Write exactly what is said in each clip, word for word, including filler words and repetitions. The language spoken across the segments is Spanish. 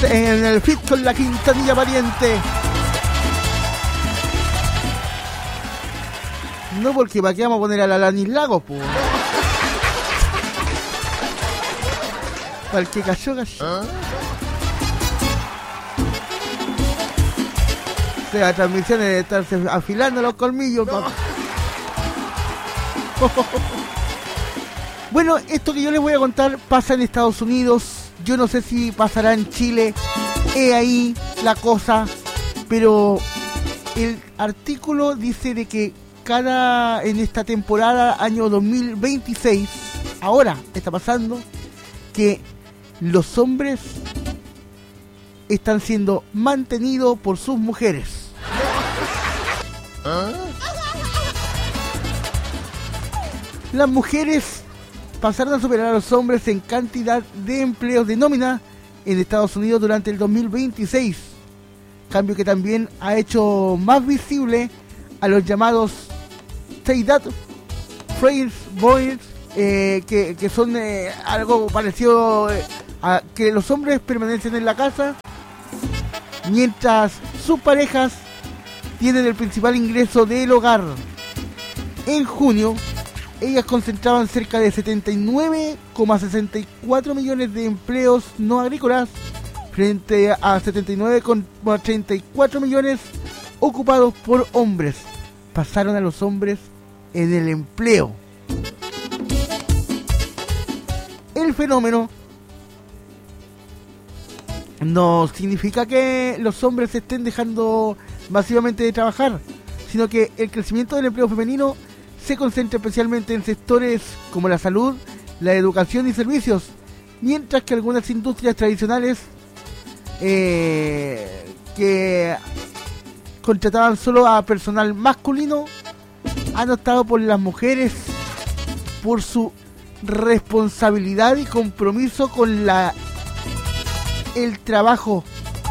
en el fit con la Quintanilla Pariente. No, porque para qué vamos a poner a la Lanis Lagos, pues. Para el que cayó, cayó. ¿Ah? O sea, la transmisión es de estarse afilando los colmillos. No. Bueno, esto que yo les voy a contar pasa en Estados Unidos. Yo no sé si pasará en Chile. Es ahí la cosa. Pero el artículo dice de que cada en esta temporada, año dos mil veintiséis, ahora está pasando que los hombres están siendo mantenidos por sus mujeres. ¿Ah? Las mujeres pasaron a superar a los hombres en cantidad de empleos de nómina en Estados Unidos durante el dos mil veintiséis, cambio que también ha hecho más visible a los llamados Say That Phrase Boys, eh, que, que son eh, algo parecido eh, a que los hombres permanecen en la casa mientras sus parejas tienen el principal ingreso del hogar. En junio, ellas concentraban cerca de setenta y nueve coma sesenta y cuatro millones de empleos no agrícolas frente a setenta y nueve coma treinta y cuatro millones ocupados por hombres. Pasaron a los hombres en el empleo. El fenómeno no significa que los hombres se estén dejando masivamente de trabajar, sino que el crecimiento del empleo femenino se concentra especialmente en sectores como la salud, la educación y servicios, mientras que algunas industrias tradicionales eh, que contrataban solo a personal masculino han optado por las mujeres por su responsabilidad y compromiso con la el trabajo.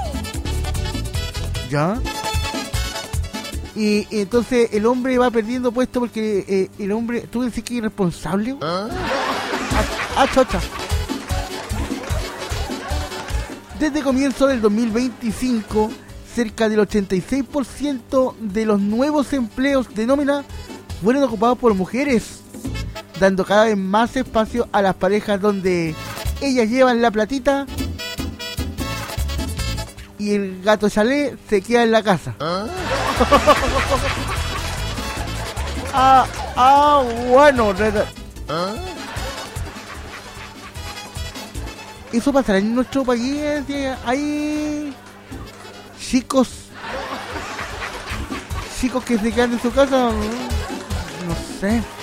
¿Ya? Y, y entonces el hombre va perdiendo puesto porque eh, el hombre, ¿tú decís que es irresponsable? ¿Ah? Ah, chocha. Desde comienzo del dos mil veinticinco, cerca del ochenta y seis por ciento de los nuevos empleos de nómina fueron ocupados por mujeres, dando cada vez más espacio a las parejas donde ellas llevan la platita y el gato chalet se queda en la casa. ¿Ah? ah, ah, bueno. ¿Ah? Eso pasará en nuestro país. Hay chicos, chicos que se quedan en su casa. No sé.